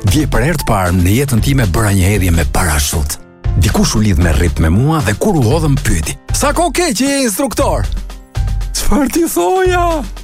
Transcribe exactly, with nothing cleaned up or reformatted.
Dje për herë të parë në jetën time bëra një hedhje me parashut. Dikush u lidh me rrip me mua dhe kur u hodhëm pyeti: "Sa kohë ke që je instruktor?" "Çfarë ti thoja?"